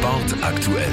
Sport aktuell.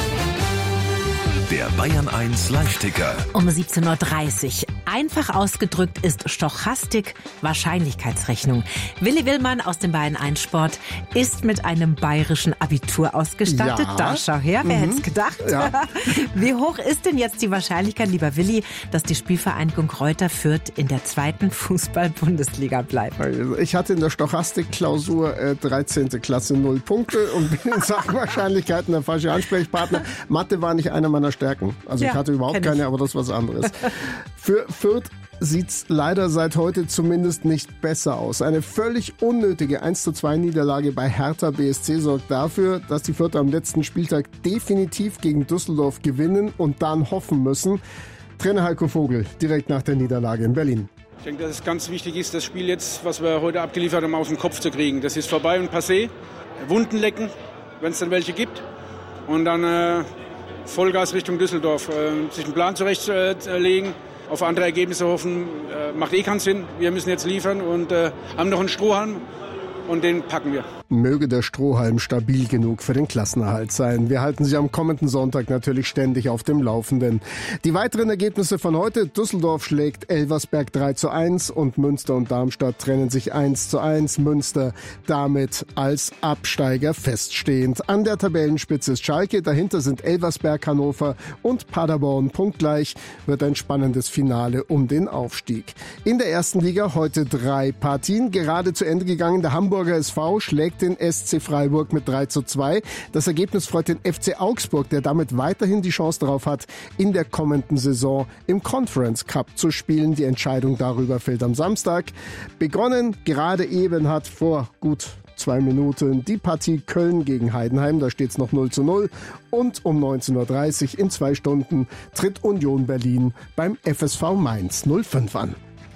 Der Bayern 1 Live-Ticker. Um 17.30 Uhr. Einfach ausgedrückt ist Stochastik Wahrscheinlichkeitsrechnung. Willi Willmann aus dem Bayern 1 Sport ist mit einem bayerischen Abitur ausgestattet. Ja. Da schau her, wer hätte es gedacht? Ja. Wie hoch ist denn jetzt die Wahrscheinlichkeit, lieber Willi, dass die Spielvereinigung Greuther Fürth in der 2. Fußball-Bundesliga bleibt? Also ich hatte in der Stochastik-Klausur 13. Klasse 0 Punkte und bin in Sachen Wahrscheinlichkeiten der falsche Ansprechpartner. Mathe war nicht einer meiner Stärken. Also Ja, ich hatte überhaupt keine, aber das ist was anderes. Für Fürth sieht's leider seit heute zumindest nicht besser aus. Eine völlig unnötige 1:2 Niederlage bei Hertha BSC sorgt dafür, dass die Fürther am letzten Spieltag definitiv gegen Düsseldorf gewinnen und dann hoffen müssen. Trainer Heiko Vogel direkt nach der Niederlage in Berlin. Ich denke, dass es ganz wichtig ist, das Spiel jetzt, was wir heute abgeliefert haben, aus dem Kopf zu kriegen. Das ist vorbei und passé. Wunden lecken, wenn es dann welche gibt. Und dann Vollgas Richtung Düsseldorf. Sich einen Plan zurechtlegen, auf andere Ergebnisse hoffen, macht keinen Sinn. Wir müssen jetzt liefern und haben noch einen Strohhalm und den packen wir. Möge der Strohhalm stabil genug für den Klassenerhalt sein. Wir halten Sie am kommenden Sonntag natürlich ständig auf dem Laufenden. Die weiteren Ergebnisse von heute: Düsseldorf schlägt Elversberg 3:1 und Münster und Darmstadt trennen sich 1:1. Münster damit als Absteiger feststehend. An der Tabellenspitze ist Schalke, dahinter sind Elversberg, Hannover und Paderborn punktgleich. Wird ein spannendes Finale um den Aufstieg. In der ersten Liga heute 3 Partien. Gerade zu Ende gegangen, der Hamburger SV schlägt den SC Freiburg mit 3:2. Das Ergebnis freut den FC Augsburg, der damit weiterhin die Chance darauf hat, in der kommenden Saison im Conference Cup zu spielen. Die Entscheidung darüber fällt am Samstag. Begonnen gerade eben hat vor gut 2 Minuten die Partie Köln gegen Heidenheim. Da steht es noch 0:0. Und um 19.30 Uhr in 2 Stunden tritt Union Berlin beim FSV Mainz 05 an.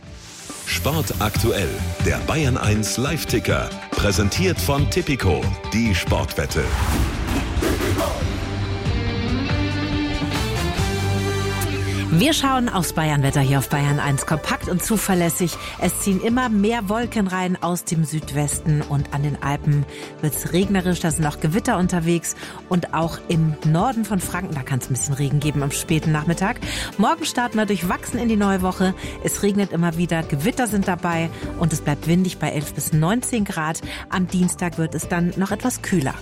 Sport aktuell. Der Bayern 1 Live-Ticker. Präsentiert von Tipico. Die Sportwette. Wir schauen aufs Bayernwetter hier auf Bayern 1. Kompakt und zuverlässig. Es ziehen immer mehr Wolken rein aus dem Südwesten und an den Alpen wird es regnerisch. Da sind auch Gewitter unterwegs und auch im Norden von Franken, da kann es ein bisschen Regen geben am späten Nachmittag. Morgen starten wir durchwachsen in die neue Woche. Es regnet immer wieder, Gewitter sind dabei und es bleibt windig bei 11 bis 19 Grad. Am Dienstag wird es dann noch etwas kühler.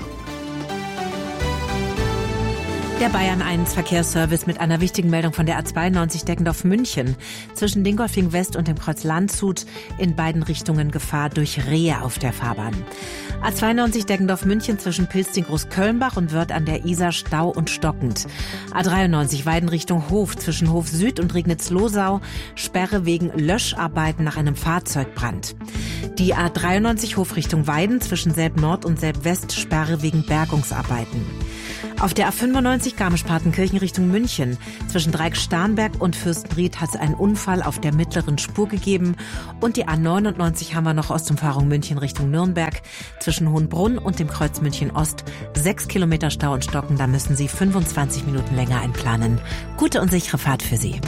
Der Bayern 1 Verkehrsservice mit einer wichtigen Meldung von der A92 Deggendorf München. Zwischen Dingolfing West und dem Kreuz Landshut in beiden Richtungen Gefahr durch Rehe auf der Fahrbahn. A92 Deggendorf München zwischen Pilsting Großkölnbach und Wörth an der Isar Stau und stockend. A93 Weiden Richtung Hof zwischen Hof Süd und Regnitz-Losau Sperre wegen Löscharbeiten nach einem Fahrzeugbrand. Die A93 Hof Richtung Weiden zwischen Selb Nord und Selb West Sperre wegen Bergungsarbeiten. Auf der A95 Garmisch-Partenkirchen Richtung München. Zwischen Dreieck-Starnberg und Fürstenried hat es einen Unfall auf der mittleren Spur gegeben. Und die A99 haben wir noch Ostumfahrung München Richtung Nürnberg. Zwischen Hohenbrunn und dem Kreuz München Ost 6 Kilometer Stau und Stocken. Da müssen Sie 25 Minuten länger einplanen. Gute und sichere Fahrt für Sie.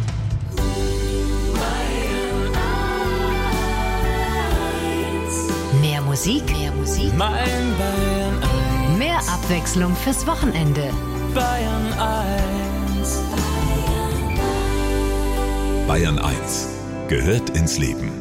Mehr Musik, Mein Bayern 1, mehr Abwechslung fürs Wochenende. Bayern 1. Bayern 1 gehört ins Leben.